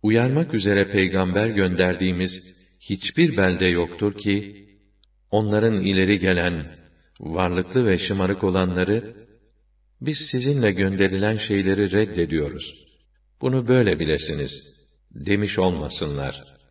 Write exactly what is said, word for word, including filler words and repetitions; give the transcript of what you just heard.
Uyarmak üzere peygamber gönderdiğimiz hiçbir belde yoktur ki, onların ileri gelen, varlıklı ve şımarık olanları, biz sizinle gönderilen şeyleri reddediyoruz. Bunu böyle bilesiniz, demiş olmasınlar.